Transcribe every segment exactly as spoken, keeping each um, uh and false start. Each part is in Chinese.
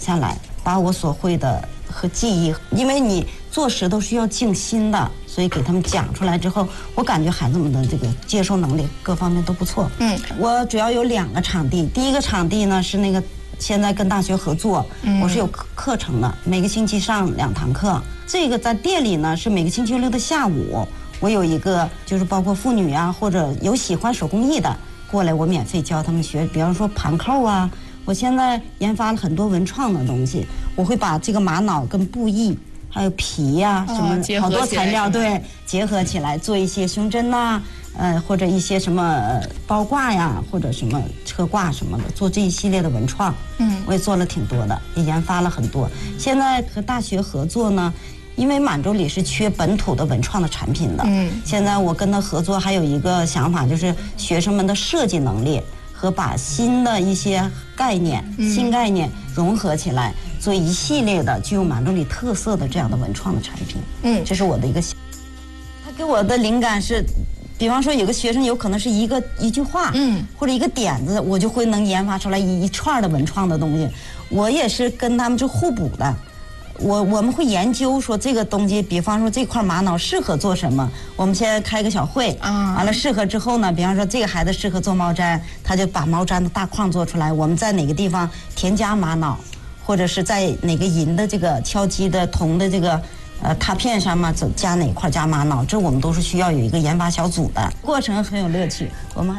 下来，把我所会的和记忆，因为你做石头是要静心的，所以给他们讲出来之后，我感觉孩子们的这个接受能力各方面都不错。嗯，我主要有两个场地，第一个场地呢是那个现在跟大学合作，我是有课课程的，每个星期上两堂课。这个在店里呢是每个星期六的下午，我有一个就是包括妇女啊或者有喜欢手工艺的过来，我免费教他们学，比方说盘扣啊。我现在研发了很多文创的东西，我会把这个玛瑙跟布艺还有皮呀、啊、什么好多材料对结合起来做一些胸针呐、啊，呃或者一些什么包挂呀或者什么车挂什么的，做这一系列的文创。嗯，我也做了挺多的，也研发了很多。现在和大学合作呢，因为满洲里是缺本土的文创的产品的。嗯，现在我跟他合作还有一个想法，就是学生们的设计能力和把新的一些概念、嗯、新概念融合起来，做一系列的具有满洲里特色的这样的文创的产品。嗯，这是我的一个想。他给我的灵感是，比方说有个学生有可能是一个一句话，嗯，或者一个点子，我就会能研发出来一一串的文创的东西。我也是跟他们就互补的。我我们会研究说这个东西，比方说这块玛瑙适合做什么，我们先开个小会啊，完了适合之后呢，比方说这个孩子适合做毛毡，他就把毛毡的大框做出来，我们在哪个地方添加玛瑙，或者是在哪个银的这个敲击的铜的这个呃拓片上面加哪块加玛瑙，这我们都是需要有一个研发小组的，过程很有乐趣。我们还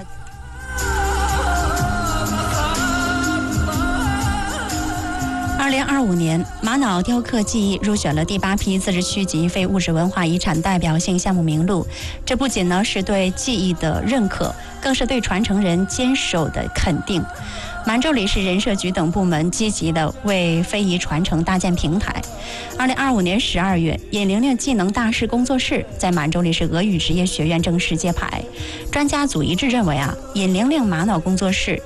二零二五年，玛瑙雕刻技艺入选了第八批自治区级非物质文化遗产代表性项目名录。这不仅呢是对技艺的认可，更是对传承人坚守的肯定。满洲里市人社局等部门积极地为非遗传承搭建平台。二零二五年十二月，尹玲玲技能大师工作室在满洲里市俄语职业学院正式揭牌。专家组一致认为啊，尹玲玲玛瑙工作室